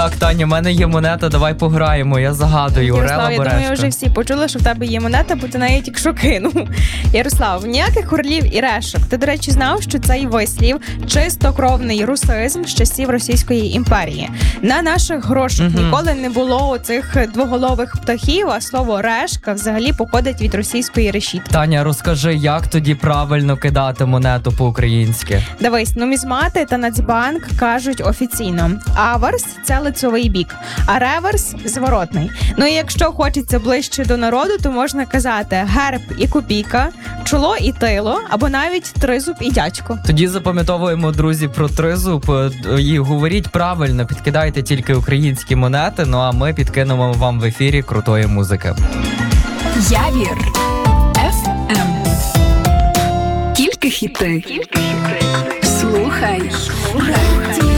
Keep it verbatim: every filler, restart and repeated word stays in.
Так, Таня, в мене є монета, давай пограємо. Я загадую. Ярослав, Орел я або думаю, решка. вже всі почули, що в тебе є монета, бо ти неї тільки що кинув. Ярослав, ніяких орлів і решок. Ти, до речі, знав, що цей вислів чистокровний русизм з часів Російської імперії. На наших грошах Мгм. ніколи не було цих двоголових птахів, а слово решка взагалі походить від російської решітки. Таня, розкажи, як тоді правильно кидати монету по-українськи? Дивись, нумізмати та Нацбанк кажуть офіційно: аверс – це лицьовий бік, а реверс – зворотний. Ну і якщо хочеться ближче до народу, то можна казати герб і копійка, чоло і тило, або навіть тризуб і дядько. Тоді запам'ятовуємо, друзі, про тризуб е, і говоріть правильно, підкидайте тільки українські монети, ну а ми підкинемо вам в ефірі крутої музики. Явір. Еф Ем. Тільки хіти. Слухай. Слухай.